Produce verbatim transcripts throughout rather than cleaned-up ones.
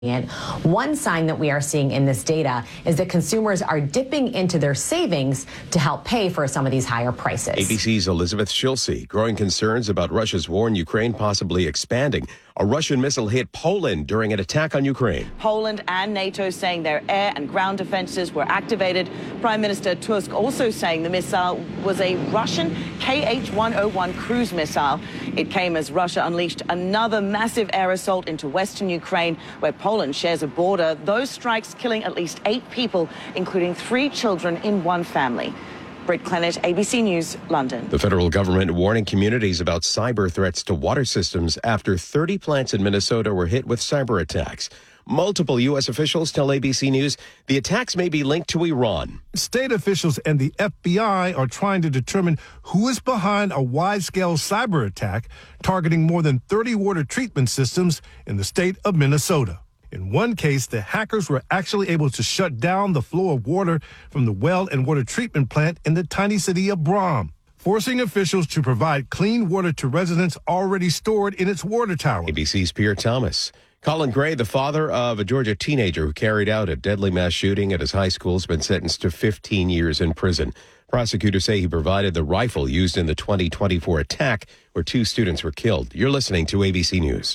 One sign that we are seeing in this data is that consumers are dipping into their savings to help pay for some of these higher prices. A B C's Elizabeth Schilse, growing concerns about Russia's war in Ukraine possibly expanding. A Russian missile hit Poland during an attack on Ukraine. Poland and NATO saying their air and ground defenses were activated. Prime Minister Tusk also saying the missile was a Russian K H one oh one cruise missile. It came as Russia unleashed another massive air assault into western Ukraine, where Poland shares a border. Those strikes killing at least eight people, including three children in one family. Britt Clennett, A B C News, London. The federal government warning communities about cyber threats to water systems after thirty plants in Minnesota were hit with cyber attacks. Multiple U S officials tell A B C News the attacks may be linked to Iran. State officials and the F B I are trying to determine who is behind a wide-scale cyber attack targeting more than thirty water treatment systems in the state of Minnesota. In one case, the hackers were actually able to shut down the flow of water from the well and water treatment plant in the tiny city of Brom, forcing officials to provide clean water to residents already stored in its water tower. A B C's Pierre Thomas. Colin Gray, the father of a Georgia teenager who carried out a deadly mass shooting at his high school, has been sentenced to fifteen years in prison. Prosecutors say he provided the rifle used in the twenty twenty-four attack where two students were killed. You're listening to A B C News.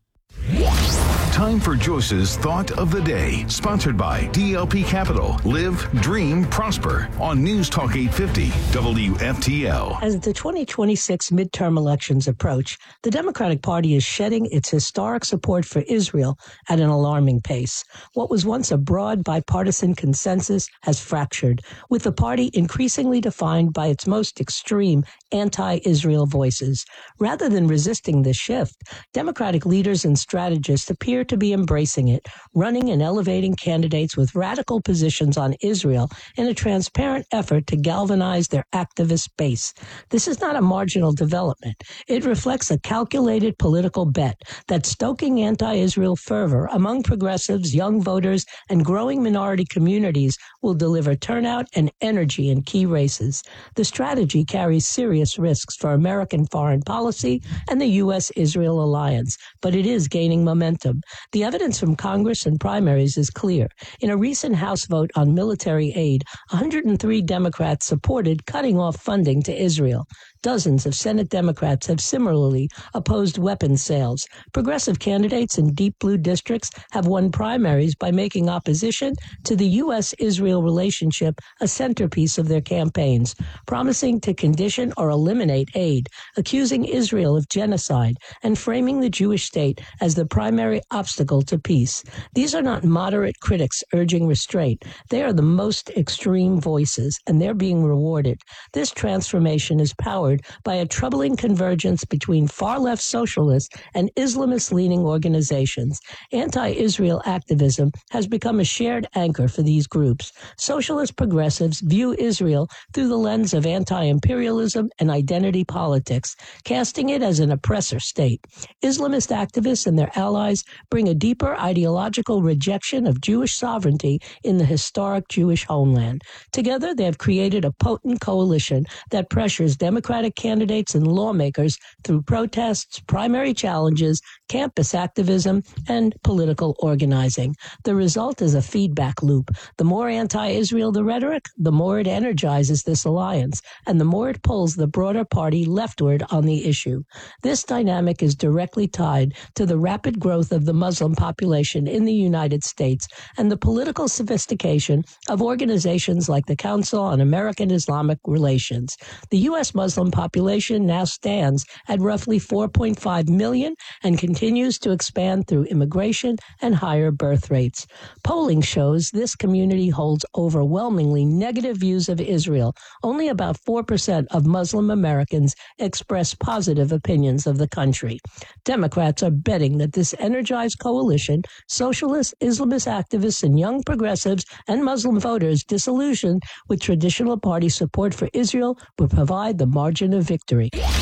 Time for Joyce's Thought of the Day, sponsored by D L P Capital. Live, dream, prosper on News Talk eight fifty W F T L. As the twenty twenty-six midterm elections approach, the Democratic Party is shedding its historic support for Israel at an alarming pace. What was once a broad bipartisan consensus has fractured, with the party increasingly defined by its most extreme anti-Israel voices. Rather than resisting this shift, Democratic leaders and strategists appear to be embracing it, running and elevating candidates with radical positions on Israel in a transparent effort to galvanize their activist base. This is not a marginal development. It reflects a calculated political bet that stoking anti-Israel fervor among progressives, young voters, and growing minority communities will deliver turnout and energy in key races. The strategy carries serious risks for American foreign policy and the U S Israel alliance, but it is gaining momentum. The evidence from Congress and primaries is clear. In a recent House vote on military aid, one hundred three Democrats supported cutting off funding to Israel. Dozens of Senate Democrats have similarly opposed weapons sales. Progressive candidates in deep blue districts have won primaries by making opposition to the U S Israel relationship a centerpiece of their campaigns, promising to condition or eliminate aid, accusing Israel of genocide, and framing the Jewish state as the primary obstacle to peace. These are not moderate critics urging restraint. They are the most extreme voices, and they're being rewarded. This transformation is powered by a troubling convergence between far-left socialist and Islamist-leaning organizations. Anti-Israel activism has become a shared anchor for these groups. Socialist progressives view Israel through the lens of anti-imperialism and identity politics, casting it as an oppressor state. Islamist activists and their allies bring a deeper ideological rejection of Jewish sovereignty in the historic Jewish homeland. Together, they have created a potent coalition that pressures Democratic candidates and lawmakers through protests, primary challenges, campus activism, and political organizing. The result is a feedback loop. The more anti-Israel the rhetoric, the more it energizes this alliance, and the more it pulls the broader party leftward on the issue. This dynamic is directly tied to the rapid growth of the Muslim population in the United States and the political sophistication of organizations like the Council on American Islamic Relations. The U S Muslim population now stands at roughly four point five million and continues to expand through immigration and higher birth rates. Polling shows this community holds overwhelmingly negative views of Israel. Only about four percent of Muslim Americans express positive opinions of the country. Democrats are betting that this energized coalition, socialists, Islamist activists, and young progressives and Muslim voters disillusioned with traditional party support for Israel will provide the margin of victory.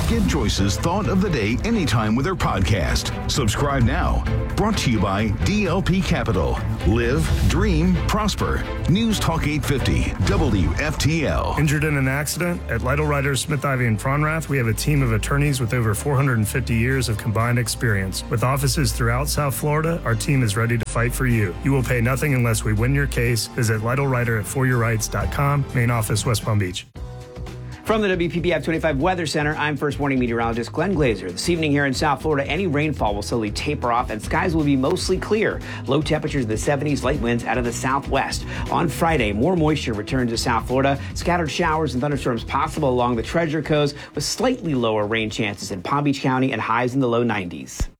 Get Joyce's Thought of the Day anytime with her podcast. Subscribe now. Brought to you by D L P Capital. Live, dream, prosper. News Talk eight fifty, W F T L. Injured in an accident? At Lytle Writers, Smith, Ivy, and Fronrath, we have a team of attorneys with over four hundred fifty years of combined experience. With offices throughout South Florida, our team is ready to fight for you. You will pay nothing unless we win your case. Visit Lytle Writer at for your rights dot com. Main office, West Palm Beach. From the W P B F twenty-five Weather Center, I'm First Warning Meteorologist Glenn Glazer. This evening here in South Florida, any rainfall will slowly taper off and skies will be mostly clear. Low temperatures in the seventies, light winds out of the southwest. On Friday, more moisture returns to South Florida. Scattered showers and thunderstorms possible along the Treasure Coast with slightly lower rain chances in Palm Beach County and highs in the low nineties.